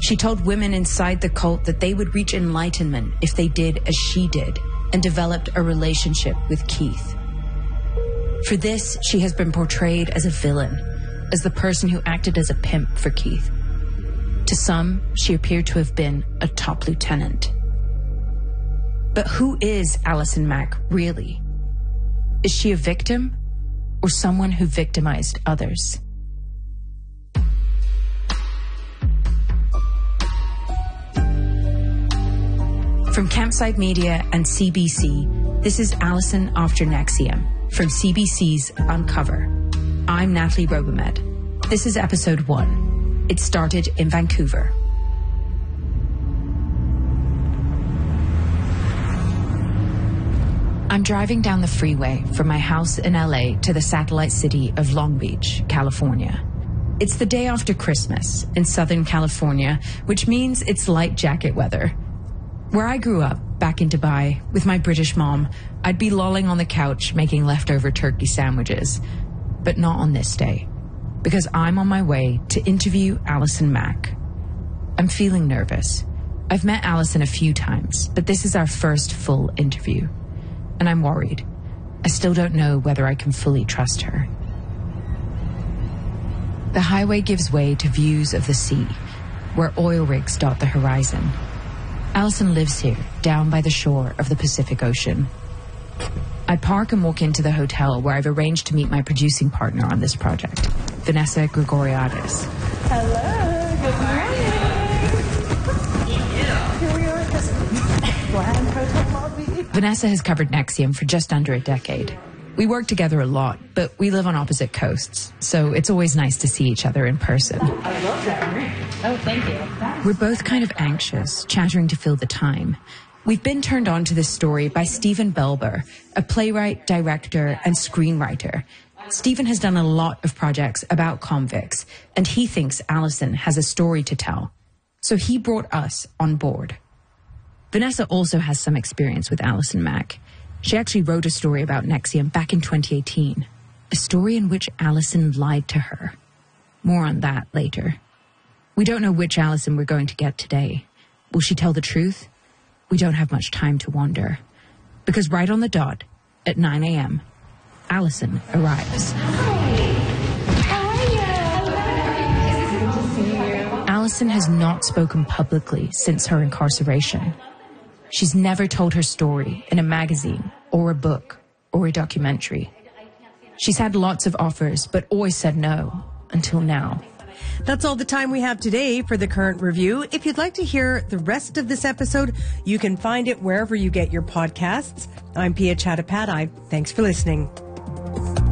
She told women inside the cult that they would reach enlightenment if they did as she did, and developed a relationship with Keith. For this, she has been portrayed as a villain, as the person who acted as a pimp for Keith. To some, she appeared to have been a top lieutenant. But who is Allison Mack, really? Is she a victim, or someone who victimized others? From Campside Media and CBC, this is Allison After NXIVM from CBC's Uncover. I'm Natalie Robomed. This is episode 1. It started in Vancouver. I'm driving down the freeway from my house in LA to the satellite city of Long Beach, California. It's the day after Christmas in Southern California, which means it's light jacket weather. Where I grew up, back in Dubai, with my British mom, I'd be lolling on the couch making leftover turkey sandwiches. But not on this day, because I'm on my way to interview Allison Mack. I'm feeling nervous. I've met Allison a few times, but this is our first full interview. And I'm worried. I still don't know whether I can fully trust her. The highway gives way to views of the sea, where oil rigs dot the horizon. Allison lives here, down by the shore of the Pacific Ocean. I park and walk into the hotel where I've arranged to meet my producing partner on this project, Vanessa Grigoriadis. Hello, good morning. Here we are at this grand hotel lobby. Vanessa has covered NXIVM for just under a decade. We work together a lot, but we live on opposite coasts, so it's always nice to see each other in person. I love that ring. Oh, thank you. We're both kind of anxious, chattering to fill the time. We've been turned on to this story by Stephen Belber, a playwright, director, and screenwriter. Stephen has done a lot of projects about convicts, and he thinks Allison has a story to tell. So he brought us on board. Vanessa also has some experience with Allison Mack. She actually wrote a story about NXIVM back in 2018, a story in which Allison lied to her. More on that later. We don't know which Allison we're going to get today. Will she tell the truth? We don't have much time to wonder. Because right on the dot, at 9 a.m., Allison arrives. Allison has not spoken publicly since her incarceration. She's never told her story in a magazine or a book or a documentary. She's had lots of offers, but always said no until now. That's all the time we have today for the Current Review. If you'd like to hear the rest of this episode, you can find it wherever you get your podcasts. I'm Pia Chattopadhyay. Thanks for listening.